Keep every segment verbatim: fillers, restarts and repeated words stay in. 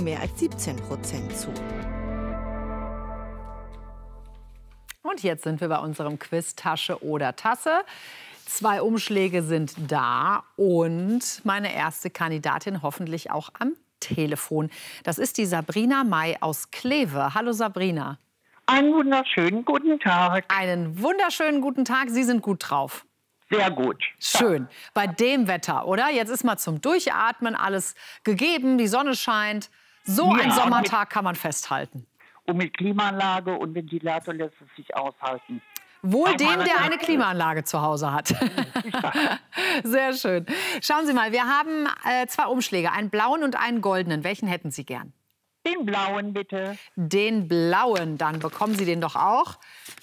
mehr als siebzehn Prozent zu. Und jetzt sind wir bei unserem Quiz Tasche oder Tasse. Zwei Umschläge sind da und meine erste Kandidatin hoffentlich auch am Telefon. Das ist die Sabrina May aus Kleve. Hallo Sabrina. Einen wunderschönen guten Tag. Einen wunderschönen guten Tag. Sie sind gut drauf. Sehr gut. Schön. Bei dem Wetter, oder? Jetzt ist mal zum Durchatmen alles gegeben, die Sonne scheint. So Ja, ein Sommertag kann man festhalten. Und mit Klimaanlage und Ventilator lässt es sich aushalten. Wohl Auch dem, meine der eine Tochter. Klimaanlage zu Hause hat. Sehr schön. Schauen Sie mal, wir haben äh, zwei Umschläge, einen blauen und einen goldenen. Welchen hätten Sie gern? Den blauen bitte. Den blauen, dann bekommen Sie den doch auch.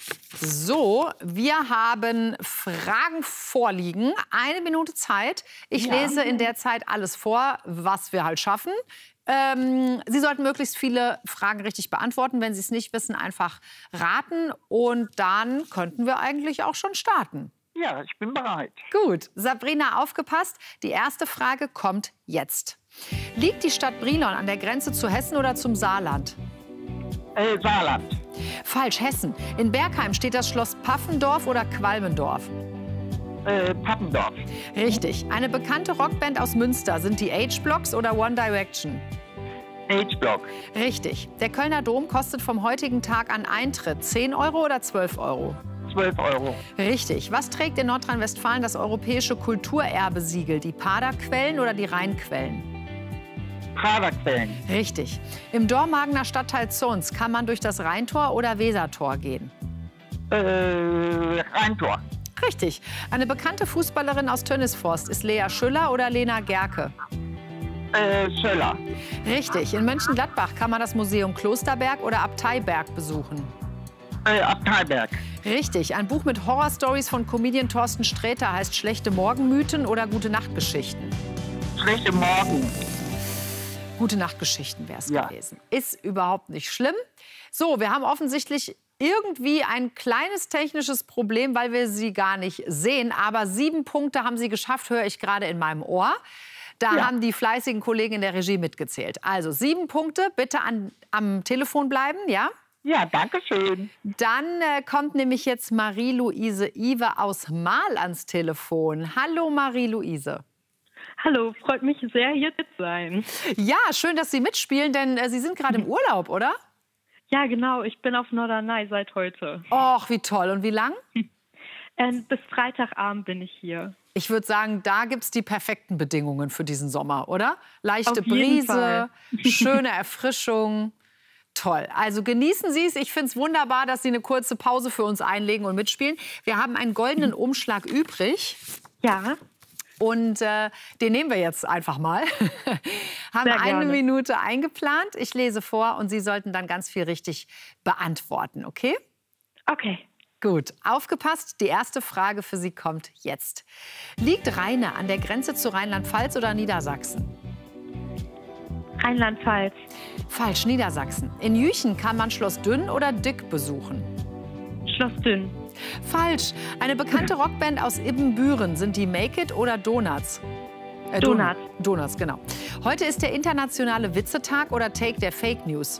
So, wir haben Fragen vorliegen. Eine Minute Zeit. Ich Ja. lese in der Zeit alles vor, was wir halt schaffen. Ähm, Sie sollten möglichst viele Fragen richtig beantworten. Wenn Sie es nicht wissen, einfach raten. Und dann könnten wir eigentlich auch schon starten. Ja, ich bin bereit. Gut, Sabrina, aufgepasst. Die erste Frage kommt jetzt. Liegt die Stadt Brilon an der Grenze zu Hessen oder zum Saarland? Äh, Saarland. Falsch, Hessen. In Bergheim steht das Schloss Paffendorf oder Qualmendorf? Äh, Pappendorf. Richtig. Eine bekannte Rockband aus Münster sind die H-Blocks oder One Direction? H-Block. Richtig. Der Kölner Dom kostet vom heutigen Tag an Eintritt zehn Euro oder zwölf Euro? zwölf Euro. Richtig. Was trägt in Nordrhein-Westfalen das europäische Kulturerbesiegel? Die Paderquellen oder die Rheinquellen? Praderquellen. Richtig. Im Dormagener Stadtteil Zons kann man durch das Rheintor oder Wesertor gehen? Äh, Rheintor. Richtig. Eine bekannte Fußballerin aus Tönnisforst ist Lea Schüller oder Lena Gerke? Äh, Schöller. Richtig. In Mönchengladbach kann man das Museum Klosterberg oder Abteiberg besuchen? Äh, Abteilberg. Richtig. Ein Buch mit Horrorstories von Comedian Thorsten Sträter heißt Schlechte Morgenmythen oder Gute Nachtgeschichten? Schlechte Morgen. Gute Nachtgeschichten wäre es Ja. gewesen. Ist überhaupt nicht schlimm. So, wir haben offensichtlich irgendwie ein kleines technisches Problem, weil wir sie gar nicht sehen. Aber sieben Punkte haben sie geschafft, höre ich gerade in meinem Ohr. Da Ja. haben die fleißigen Kollegen in der Regie mitgezählt. Also sieben Punkte, bitte an, am Telefon bleiben, ja? Ja, danke schön. Dann äh, kommt nämlich jetzt Marie-Louise Iwe aus Mahl ans Telefon. Hallo Marie-Louise. Hallo, freut mich sehr, hier zu sein. Ja, schön, dass Sie mitspielen, denn äh, Sie sind gerade im Urlaub, oder? Ja, genau, ich bin auf Norderney seit heute. Och, wie toll. Und wie lang? Ähm, bis Freitagabend bin ich hier. Ich würde sagen, da gibt es die perfekten Bedingungen für diesen Sommer, oder? Leichte Auf jeden Brise, Fall. schöne Erfrischung. Toll. Also genießen Sie es. Ich finde es wunderbar, dass Sie eine kurze Pause für uns einlegen und mitspielen. Wir haben einen goldenen Umschlag übrig. Ja, Und äh, den nehmen wir jetzt einfach mal. Haben Sehr eine gerne. Minute eingeplant. Ich lese vor und Sie sollten dann ganz viel richtig beantworten, okay? okay. Gut, aufgepasst. Die erste Frage für Sie kommt jetzt. Liegt Rheine an der Grenze zu Rheinland-Pfalz oder Niedersachsen? Rheinland-Pfalz. Falsch, Niedersachsen. In Jüchen kann man Schloss Dünn oder Dick besuchen? Schloss Dünn. Falsch. Eine bekannte Rockband aus Ibbenbüren sind die Make It oder Donuts? Äh, Donuts. Donuts, genau. Heute ist der internationale Witzetag oder Take der Fake News?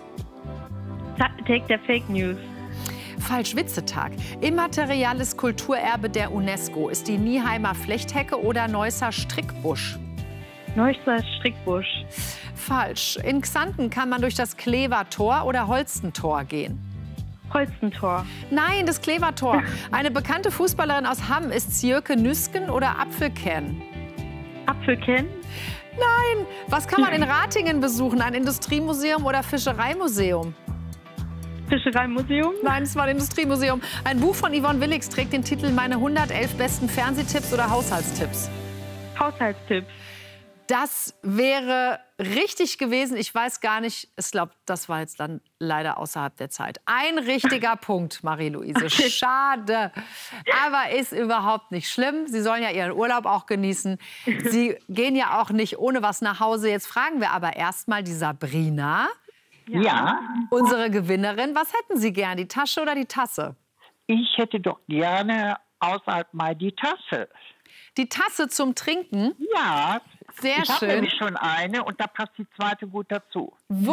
Ta- Take der Fake News. Falsch, Witzetag. Immaterielles Kulturerbe der UNESCO ist die Nieheimer Flechthecke oder Neusser Strickbusch? Neusser Strickbusch. Falsch. In Xanten kann man durch das Klevertor oder Holstentor gehen? Holstentor. Nein, das Klevertor. Eine bekannte Fußballerin aus Hamm ist Sjörke Nüsken oder Apfelkern? Apfelkern. Nein. Was kann man in Ratingen besuchen? Ein Industriemuseum oder Fischereimuseum? Fischereimuseum. Nein, es war ein Industriemuseum. Ein Buch von Yvonne Willigs trägt den Titel Meine hundertelf besten Fernsehtipps oder Haushaltstipps. Haushaltstipps. Das wäre richtig gewesen. Ich weiß gar nicht, ich glaube, das war jetzt dann leider außerhalb der Zeit. Ein richtiger Punkt, Marie-Louise. Schade. Aber ist überhaupt nicht schlimm. Sie sollen ja Ihren Urlaub auch genießen. Sie gehen ja auch nicht ohne was nach Hause. Jetzt fragen wir aber erst mal die Sabrina, Ja, unsere Gewinnerin. Was hätten Sie gern, die Tasche oder die Tasse? ich hätte doch gerne außerhalb mal die Tasse. Die Tasse zum Trinken? Ja, Sehr ich habe schön. nämlich schon eine und da passt die zweite gut dazu.